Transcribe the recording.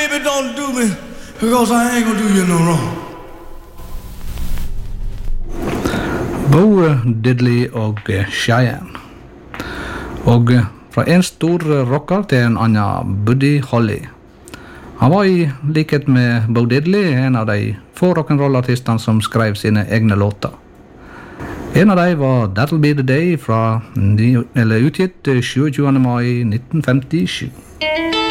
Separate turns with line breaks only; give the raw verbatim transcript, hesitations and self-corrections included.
baby, don't do me, because I ain't gonna do you no wrong.
Bo Diddley og Cheyenne. Og fra en stor rocker til en annen, Buddy Holly. Han var i likhet med Bo Diddley en av de få rock'n'roll-artistene som skrev sine egne låter. En av dem var That'll Be The Day, fra, eller utgitt tjueåtte mai nitten femtisju.